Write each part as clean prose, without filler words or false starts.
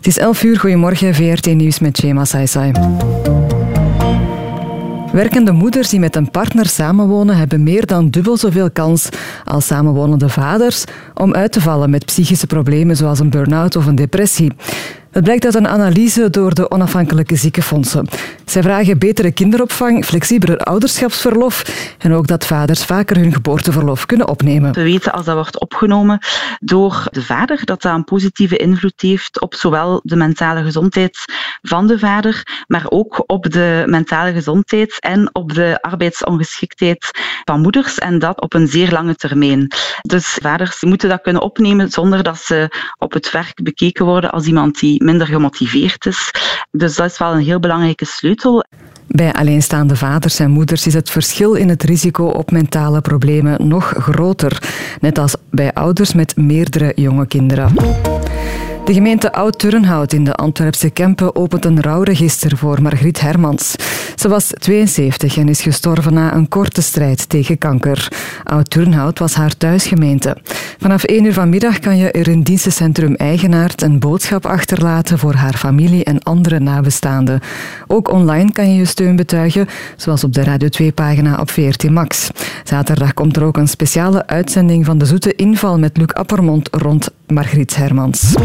Het is 11 uur, goedemorgen, VRT Nieuws met Shema Saisai. Werkende moeders die met een partner samenwonen hebben meer dan dubbel zoveel kans als samenwonende vaders om uit te vallen met psychische problemen zoals een burn-out of een depressie. Het blijkt uit een analyse door de onafhankelijke ziekenfondsen. Zij vragen betere kinderopvang, flexibeler ouderschapsverlof en ook dat vaders vaker hun geboorteverlof kunnen opnemen. We weten als dat wordt opgenomen door de vader, dat dat een positieve invloed heeft op zowel de mentale gezondheid van de vader, maar ook op de mentale gezondheid en op de arbeidsongeschiktheid van moeders en dat op een zeer lange termijn. Dus vaders moeten dat kunnen opnemen zonder dat ze op het werk bekeken worden als iemand die minder gemotiveerd is. Dus dat is wel een heel belangrijke sleutel. Bij alleenstaande vaders en moeders is het verschil in het risico op mentale problemen nog groter, net als bij ouders met meerdere jonge kinderen. De gemeente Oud-Turnhout in de Antwerpse Kempen opent een rouwregister voor Margriet Hermans. Ze was 72 en is gestorven na een korte strijd tegen kanker. Oud-Turnhout was haar thuisgemeente. Vanaf 1 uur vanmiddag kan je er in dienstencentrum Eigenaard een boodschap achterlaten voor haar familie en andere nabestaanden. Ook online kan je je steun betuigen, zoals op de Radio 2-pagina op VRT Max. Zaterdag komt er ook een speciale uitzending van de Zoete Inval met Luc Appermond rond Margriet Hermans.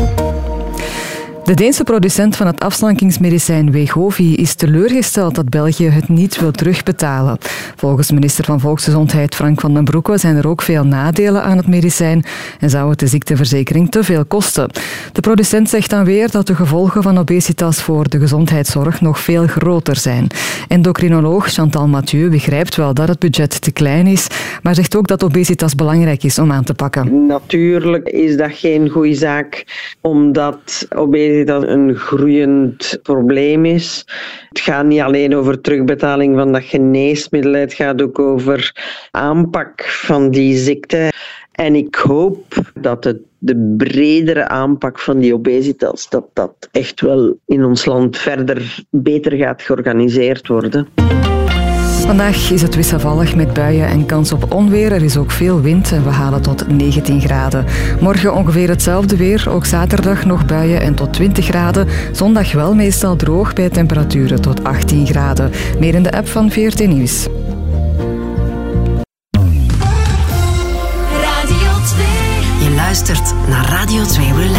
De Deense producent van het afslankingsmedicijn Wegovy is teleurgesteld dat België het niet wil terugbetalen. Volgens minister van Volksgezondheid Frank van den Broeke zijn er ook veel nadelen aan het medicijn en zou het de ziekteverzekering te veel kosten. De producent zegt dan weer dat de gevolgen van obesitas voor de gezondheidszorg nog veel groter zijn. Endocrinoloog Chantal Mathieu begrijpt wel dat het budget te klein is, maar zegt ook dat obesitas belangrijk is om aan te pakken. Natuurlijk is dat geen goede zaak, omdat obesitas een groeiend probleem is. Het gaat niet alleen over terugbetaling van dat geneesmiddel, het gaat ook over aanpak van die ziekte. En ik hoop dat de bredere aanpak van die obesitas, dat echt wel in ons land verder beter gaat georganiseerd worden. Vandaag is het wisselvallig met buien en kans op onweer. Er is ook veel wind en we halen tot 19 graden. Morgen ongeveer hetzelfde weer. Ook zaterdag nog buien en tot 20 graden. Zondag wel meestal droog bij temperaturen tot 18 graden. Meer in de app van VRT Nieuws. Radio 2. Je luistert naar Radio 2 Relax.